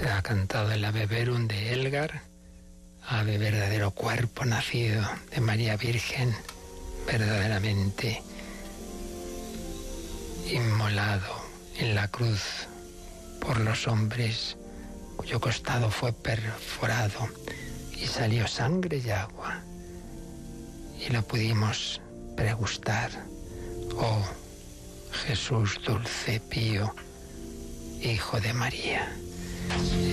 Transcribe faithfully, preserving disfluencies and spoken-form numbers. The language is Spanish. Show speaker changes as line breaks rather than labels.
Se ha cantado el Ave Verum de Elgar, ave verdadero cuerpo nacido de María Virgen, verdaderamente inmolado en la cruz por los hombres, cuyo costado fue perforado y salió sangre y agua, y lo pudimos pregustar. Oh Jesús dulce, pío, Hijo de María.